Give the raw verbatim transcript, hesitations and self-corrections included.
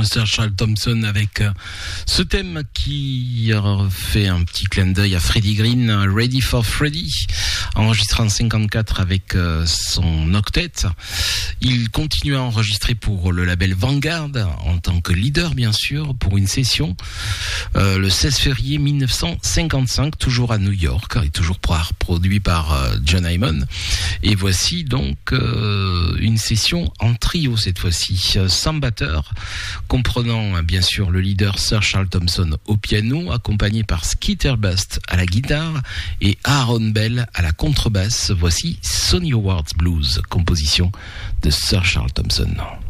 Sir Charles Thompson avec euh, ce thème qui fait un petit clin d'œil à Freddie Green, Ready for Freddie, enregistré en cinquante-quatre avec euh, son octet. Il continue à enregistrer pour le label Vanguard en tant que leader, bien sûr, pour une session euh, le seize février mille neuf cent cinquante-cinq, toujours à New York, et toujours produit par euh, John Hyman. Et voici donc euh, une session en trio cette fois-ci, sans batteur, comprenant bien sûr le leader Sir Charles Thompson au piano, accompagné par Skeeter Bust à la guitare et Aaron Bell à la contrebasse. Voici Sonny Howard's Blues, composition de Sir Charles Thompson.